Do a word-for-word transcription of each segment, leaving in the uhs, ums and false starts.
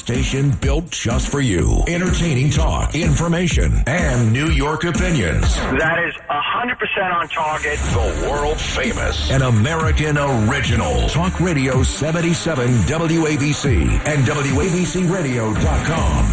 station built just for you. Entertaining talk, information, and New York opinions. That is one hundred percent on target. The world famous and American original. Talk Radio seventy-seven W A B C and W A B C radio dot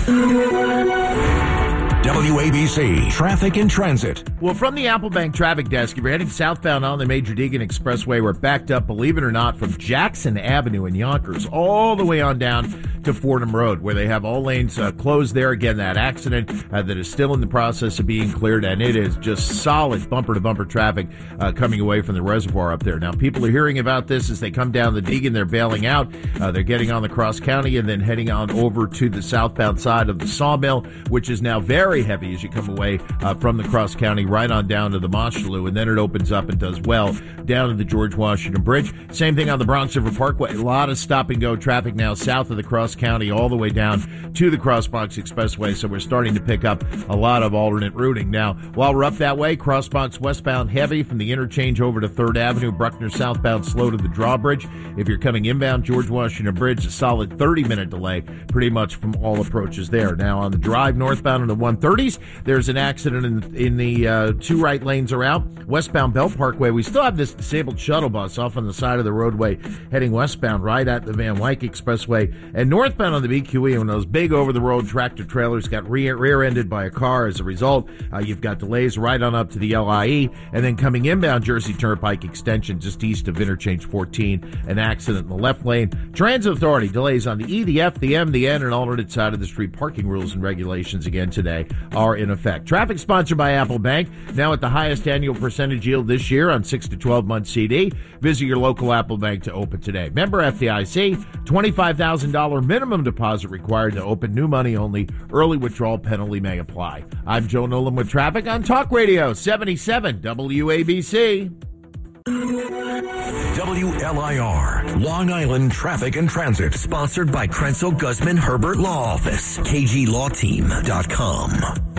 com. W A B C Traffic and Transit. Well, from the Applebank traffic desk, if you're heading southbound on the Major Deegan Expressway, we're backed up, believe it or not, from Jackson Avenue in Yonkers all the way on down to Fordham Road, where they have all lanes uh, closed there. Again, that accident uh, that is still in the process of being cleared, and it is just solid bumper-to-bumper traffic uh, coming away from the reservoir up there. Now, people are hearing about this as they come down the Deegan. They're bailing out. Uh, they're getting on the Cross County and then heading on over to the southbound side of the Sawmill, which is now very heavy as you come away uh, from the Cross County right on down to the Mosholu, and then it opens up and does well down to the George Washington Bridge. Same thing on the Bronx River Parkway. A lot of stop-and-go traffic now south of the Cross County all the way down to the Cross Bronx Expressway, so we're starting to pick up a lot of alternate routing. Now, while we're up that way, Cross Bronx westbound heavy from the interchange over to third Avenue, Bruckner southbound slow to the drawbridge. If you're coming inbound George Washington Bridge, a solid thirty-minute delay pretty much from all approaches there. Now, on the drive northbound on the one thirties, there's an accident in, in the uh, two right lanes are out. Westbound Belt Parkway, we still have this disabled shuttle bus off on the side of the roadway heading westbound right at the Van Wyck Expressway. And northbound on the B Q E, when those big over-the-road tractor trailers got rear- rear-ended by a car as a result, uh, you've got delays right on up to the L I E. And then coming inbound Jersey Turnpike Extension just east of Interchange fourteen, an accident in the left lane. Transit Authority delays on the E, the F, the M, the N, and alternate side of the street. Parking rules and regulations again today are in effect. Traffic sponsored by Applebank, now at the highest annual percentage yield this year on six to twelve month C D. Visit your local Applebank to open today. Member F D I C, twenty-five thousand dollars minimum deposit required to open, new money only. Early withdrawal penalty may apply. I'm Joe Nolan with traffic on Talk Radio seventy-seven W A B C. W L I R, Long Island Traffic and Transit. Sponsored by Krenzel Guzman Herbert Law Office, K G law team dot com.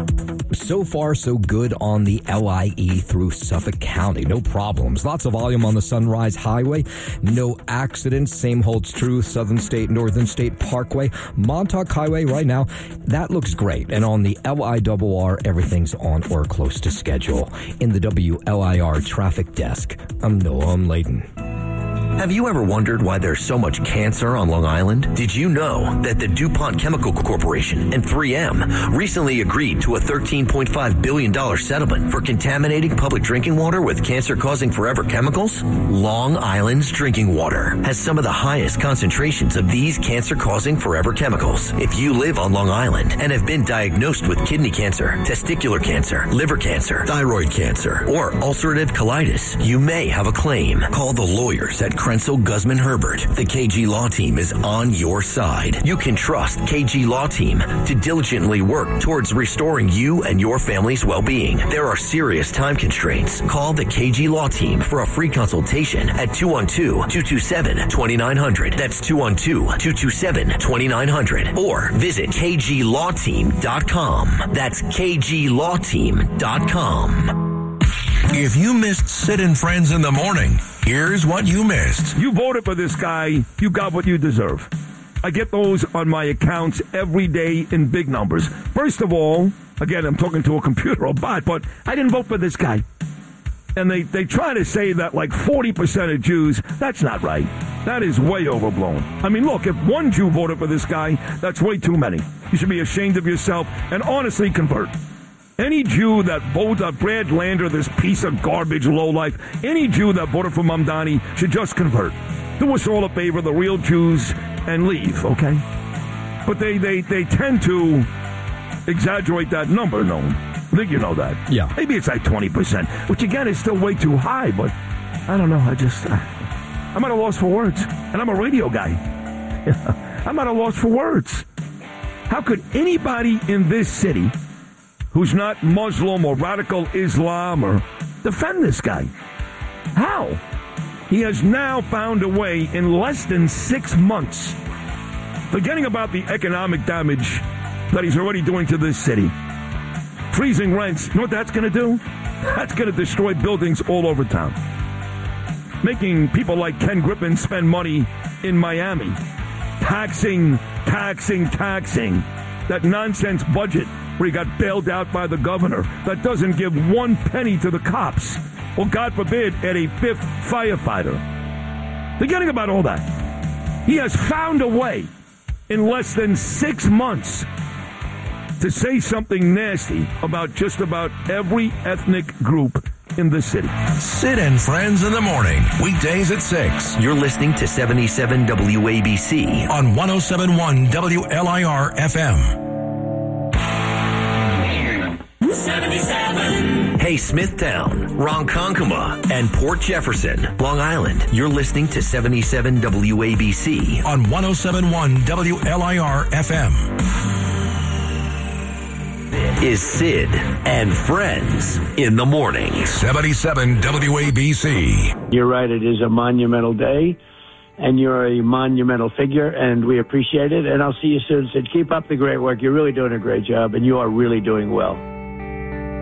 So far, so good on the L I E through Suffolk County. No problems. Lots of volume on the Sunrise Highway. No accidents. Same holds true. Southern State, Northern State Parkway. Montauk Highway right now, that looks great. And on the L I R R, everything's on or close to schedule. In the W L I R traffic desk, I'm Noam Layden. Have you ever wondered why there's so much cancer on Long Island? Did you know that the DuPont Chemical Corporation and three M recently agreed to a thirteen point five billion dollars settlement for contaminating public drinking water with cancer-causing forever chemicals? Long Island's drinking water has some of the highest concentrations of these cancer-causing forever chemicals. If you live on Long Island and have been diagnosed with kidney cancer, testicular cancer, liver cancer, thyroid cancer, or ulcerative colitis, you may have a claim. Call the lawyers at Krenzel Guzman Herbert. The K G Law Team is on your side. You can trust K G Law Team to diligently work towards restoring you and your family's well-being. There are serious time constraints. Call the K G Law Team for a free consultation at two one two, two two seven, two nine zero zero. That's two one two, two two seven, two nine zero zero. Or visit K G law team dot com. That's K G law team dot com. If you missed Sid and Friends in the morning, here's what you missed. You voted for this guy, you got what you deserve. I get those on my accounts every day in big numbers. First of all, again, I'm talking to a computer or bot, but I didn't vote for this guy. And they, they try to say that like forty percent of Jews, that's not right. That is way overblown. I mean, look, if one Jew voted for this guy, that's way too many. You should be ashamed of yourself and honestly convert. Any Jew that voted uh, Brad Lander, this piece of garbage lowlife, any Jew that voted for Mamdani should just convert. Do us all a favor, the real Jews, and leave, okay? But they, they, they tend to exaggerate that number, no? I think you know that. Yeah. Maybe it's like twenty percent, which again is still way too high, but I don't know. I just, uh, I'm at a loss for words. And I'm a radio guy. I'm at a loss for words. How could anybody in this city who's not Muslim or radical Islam or defend this guy? How? He has now found a way in less than six months, forgetting about the economic damage that he's already doing to this city. Freezing rents, you know what that's going to do? That's going to destroy buildings all over town. Making people like Ken Griffin spend money in Miami. taxing, taxing, taxing. That nonsense budget where he got bailed out by the governor that doesn't give one penny to the cops. Or, God forbid, add a fifth firefighter. Forgetting about all that. He has found a way in less than six months to say something nasty about just about every ethnic group in the city. Sid and Friends in the morning, weekdays at six. You're listening to seventy-seven W A B C on one oh seven point one W L I R F M. seventy-seven. Hey, Smithtown, Ronkonkoma, and Port Jefferson, Long Island. You're listening to seventy-seven W A B C on one oh seven point one W L I R F M. Is Sid and Friends in the morning. seventy-seven W A B C. You're right, it is a monumental day, and you're a monumental figure, and we appreciate it. And I'll see you soon, Sid. Keep up the great work. You're really doing a great job, and you are really doing well.